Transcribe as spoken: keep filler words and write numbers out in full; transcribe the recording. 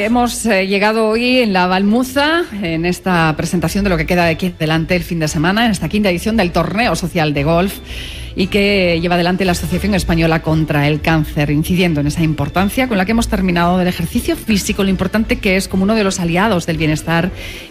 Hemos eh, llegado hoy en la Balmuza, en esta presentación de lo que queda de aquí delante el fin de semana, en esta quinta edición del Torneo Social de Golf, y que lleva adelante la Asociación Española contra el Cáncer, incidiendo en esa importancia con la que hemos terminado del ejercicio físico, lo importante que es como uno de los aliados del bienestar